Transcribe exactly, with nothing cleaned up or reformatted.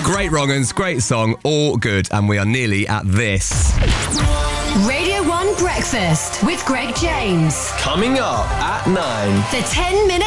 Great wrong uns, great song, all good, and we are nearly at this. Radio one Breakfast with Greg James. Coming up at nine. The ten minute